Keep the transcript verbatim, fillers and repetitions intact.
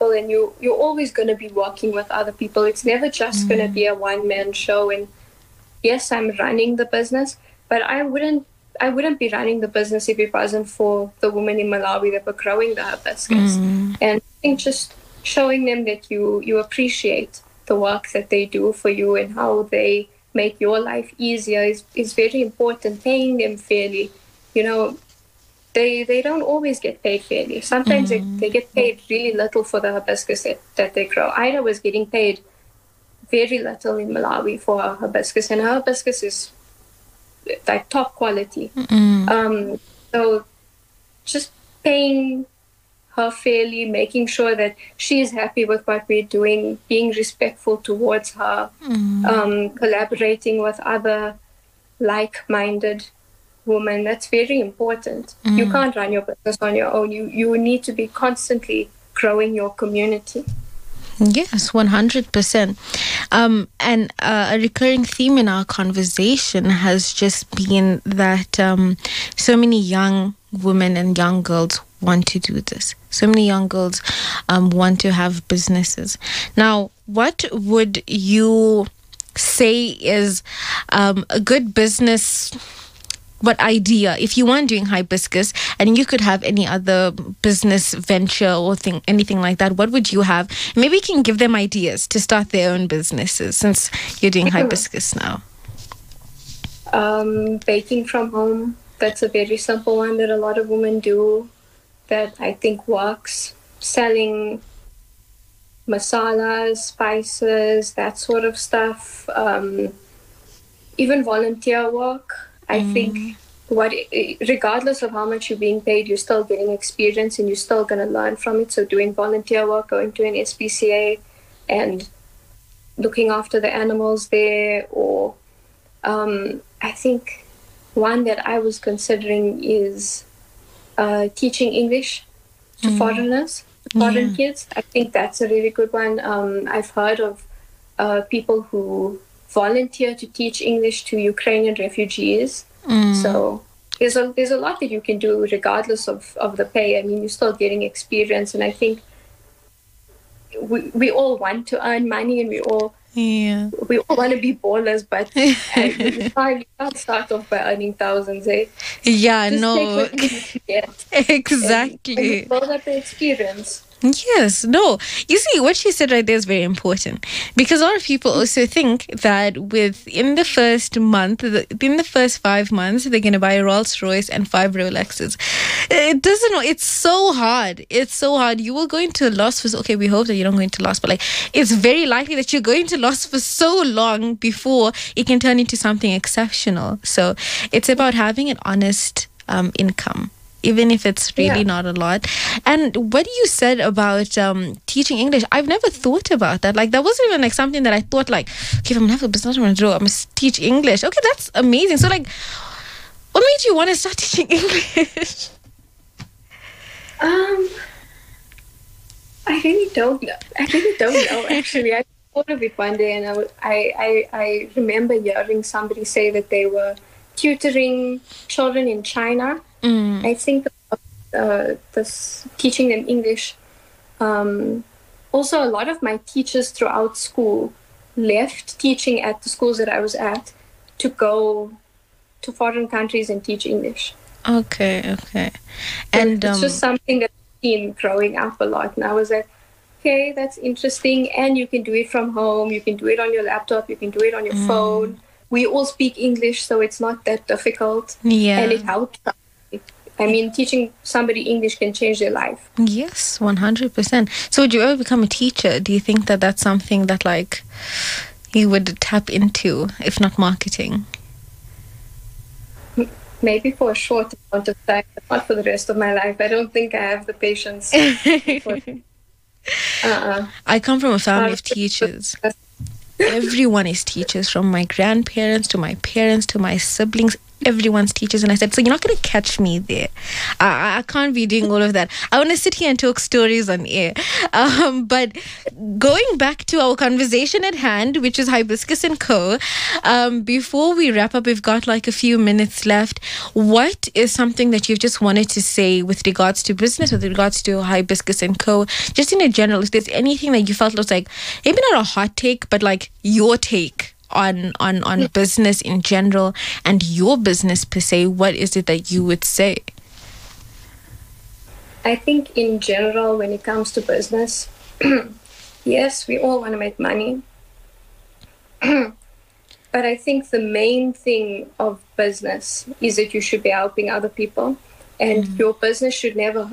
people, and you you're always going to be working with other people. It's never just mm. going to be a one man show. And yes, I'm running the business, but I wouldn't I wouldn't be running the business if it wasn't for the women in Malawi that were growing the hibiscus. Mm. And I think just showing them that you you appreciate the work that they do for you and how they make your life easier is, is very important. Paying them fairly, you know, they they don't always get paid fairly. Sometimes mm. they, they get paid really little for the hibiscus that, that they grow. Ida was getting paid very little in Malawi for her hibiscus, and her hibiscus is like top quality. Mm. Um, so just paying her fairly, making sure that she is happy with what we're doing, being respectful towards her, mm. um, collaborating with other like-minded women. That's very important. Mm. You can't run your business on your own. You you need to be constantly growing your community. Yes, one hundred percent. Um, and uh, a recurring theme in our conversation has just been that um, so many young women and young girls want to do this. So many young girls um, want to have businesses. Now, what would you say is um, a good business... What idea, if you weren't doing hibiscus and you could have any other business venture or thing, anything like that, what would you have? Maybe you can give them ideas to start their own businesses since you're doing hibiscus now. Um, baking from home. That's a very simple one that a lot of women do that I think works. Selling masalas, spices, that sort of stuff. Um, even volunteer work. I mm. think what, regardless of how much you're being paid, you're still getting experience and you're still going to learn from it. So doing volunteer work, going to an S P C A and looking after the animals there, or um, I think one that I was considering is uh, teaching English to mm. foreigners, to foreign yeah. kids. I think that's a really good one. Um, I've heard of uh, people who volunteer to teach English to Ukrainian refugees. Mm. So there's a there's a lot that you can do regardless of, of the pay. I mean, you're still getting experience, and I think we we all want to earn money, and we all yeah we all want to be ballers, but you can't start off by earning thousands, eh? Yeah, Just no, take what you get exactly. And, and build up the experience. Yes, no. You see, what she said right there is very important, because a lot of people also think that within the first month, in the first five months, they're going to buy a Rolls Royce and five Rolexes. It doesn't, it's so hard. It's so hard. You will go into a loss for, okay, we hope that you don't go into loss, but like, it's very likely that you're going to loss for so long before it can turn into something exceptional. So it's about having an honest um, income, even if it's really yeah. not a lot. And what you said about um, teaching English, I've never thought about that. Like, that wasn't even like something that I thought like, okay, if I'm going to have a business, I'm going to do, I'm going to teach English. Okay, that's amazing. So like, what made you want to start teaching English? Um, I really don't know. I really don't know, actually. I thought of it one day, and I, w- I, I, I remember hearing somebody say that they were tutoring children in China. Mm. I think uh, this teaching them English. Um, also, a lot of my teachers throughout school left teaching at the schools that I was at to go to foreign countries and teach English. Okay, okay. So and it's um, just something that I've seen growing up a lot. And I was like, okay, that's interesting. And you can do it from home. You can do it on your laptop. You can do it on your mm. phone. We all speak English, so it's not that difficult. Yeah. And it helps. I mean, teaching somebody English can change their life. Yes, one hundred percent. So would you ever become a teacher? Do you think that that's something that, like, you would tap into, if not marketing? Maybe for a short amount of time, but not for the rest of my life. I don't think I have the patience. for, uh-uh. I come from a family of teachers. Everyone is teachers, from my grandparents to my parents to my siblings. everyone's teachers. And I said, so you're not going to catch me there. I, I can't be doing all of that. I want to sit here and talk stories on air. Um, but going back to our conversation at hand, which is Hibiscus and Co. Um, before we wrap up, we've got like a few minutes left. What is something that you've just wanted to say with regards to business, with regards to Hibiscus and Co? Just in a general, if there's anything that you felt was like, maybe not a hot take, but like your take on on on business in general and your business per se, what is it that you would say? I think in general, when it comes to business, yes, we all want to make money. But I think the main thing of business is that you should be helping other people, and mm. your business should never